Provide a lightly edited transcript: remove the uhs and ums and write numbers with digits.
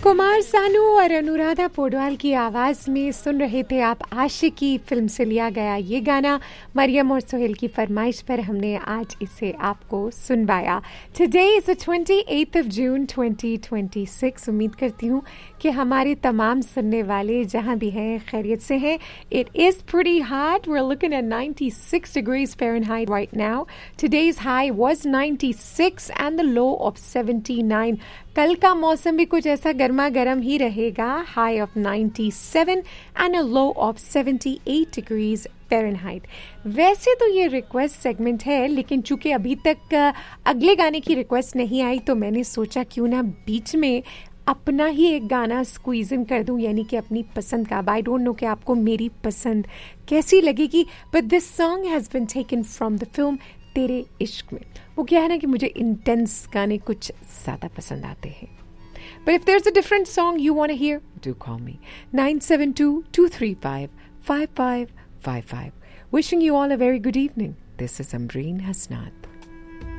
कुमार सानू और अनुराधा पौडवाल की आवाज़ में सुन रहे थे आप आशिकी फिल्म से लिया गया ये गाना। मरियम और सोहेल की फरमाइश पर हमने आज इसे आपको सुनवाया। Today is the 28th of June 2026। उम्मीद करती हूँ कि हमारे तमाम सुनने वाले जहाँ भी हैं खैरियत से हैं। It is pretty hot. We're looking at 96 degrees Fahrenheit right now. Today's high was 96 and the low of 79. कल का मौसम भी कुछ ऐसा गर्मा गर्म ही रहेगा। High of 97 and a low of 78 degrees Fahrenheit. वैसे तो ये रिक्वेस्ट सेगमेंट है, लेकिन चूंकि अभी तक अगले गाने की रिक्वेस्ट नहीं आई तो मैंने सोचा क्यों ना बीच में अपना ही एक गाना स्क्वीज इन कर दूं, यानी कि अपनी पसंद का। आई डोंट नो कि आपको मेरी पसंद कैसी लगेगी, but this song has been taken from the film तेरे इश्क में। वो क्या है ना कि मुझे इंटेंस गाने कुछ ज़्यादा पसंद आते हैं। But if there's a different song you want to hear, do call me. 972-235-5555. Wishing you all a very good evening. This is Ambreen Hasnat.